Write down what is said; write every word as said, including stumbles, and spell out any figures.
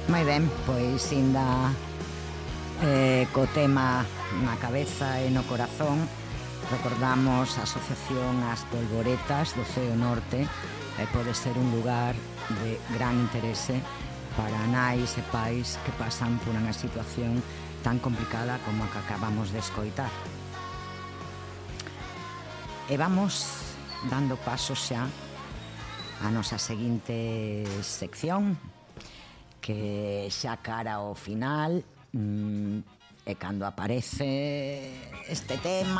Moi ben, pois inda eh, co tema na cabeza e no corazón, recordamos a Asociación As Polvoretas do Ceo Norte, e pode ser un lugar de gran interese para nais e pais que pasan por unha situación tan complicada como a que acabamos de escoitar. E vamos dando paso xa a nosa seguinte sección, que xa cara ao final, mmm, e cando aparece este tema